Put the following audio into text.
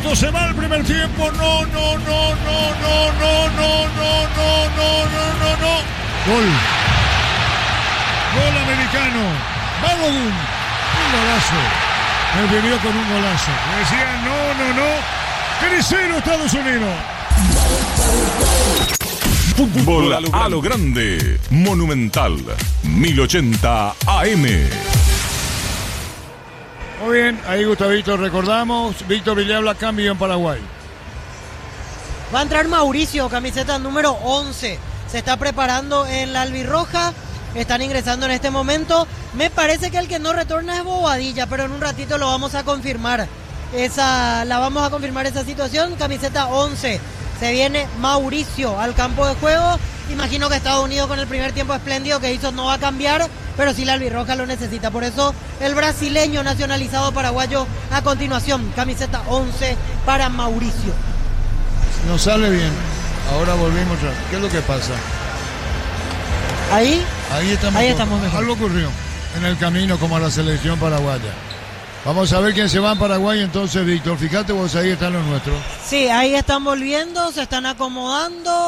cuando se va el primer tiempo. No. Gol americano. Balogun. Un golazo. Me vivió con un golazo. Me decían no. 3-0 Estados Unidos. Fútbol a lo grande. Monumental. 1080 AM. Muy bien, ahí Gustavito, recordamos, Víctor Villalba cambio en Paraguay. Va a entrar Mauricio, camiseta número 11. Se está preparando en la albirroja. Están ingresando en este momento. Me parece que el que no retorna es Bobadilla, pero en un ratito lo vamos a confirmar. Esa situación. Camiseta 11. Se viene Mauricio al campo de juego. Imagino que Estados Unidos con el primer tiempo espléndido que hizo no va a cambiar, pero sí la albirroja lo necesita. Por eso el brasileño nacionalizado paraguayo a continuación. Camiseta 11 para Mauricio. Nos sale bien. Ahora volvimos. ¿Qué es lo que pasa? Ahí estamos mejor. Algo ocurrió en el camino como a la selección paraguaya. Vamos a ver quién se va en Paraguay entonces, Víctor. Fíjate vos, ahí están los nuestros. Sí, ahí están volviendo, se están acomodando.